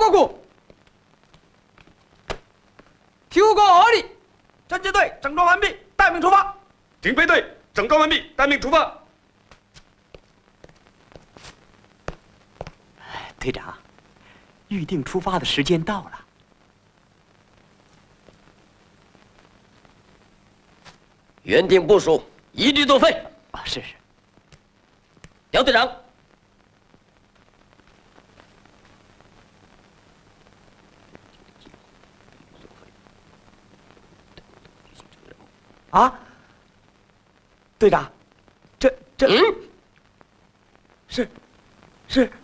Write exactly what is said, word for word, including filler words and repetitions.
报告。求告何里？ 侦缉队整装完毕，待命出发。 警备队整装完毕，待命出发。 队长，预定出发的时间到了。 原定部署，一律作废。 啊，是是。 姚队长。 啊，队长，这这， 嗯， 是，是